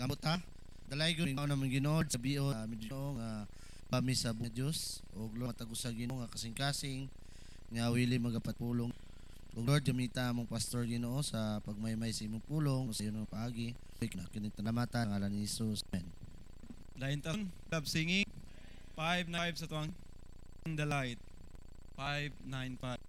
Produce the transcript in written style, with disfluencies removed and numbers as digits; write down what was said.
Kamot ha. Dalay ko ikaw naman Ginoo sa biot medyo nga bami sa Dios og Lord matagos sa Ginoo nga kasing-kasing nga wili magapatpulong. Og Lord gamita among pastor Ginoo sa pagmaymay sa imong pulong sa imong paagi. Kini talamatan ngalan ni Jesus. Amen. Lain taon, love singing 595 sa tuwang The Light 595.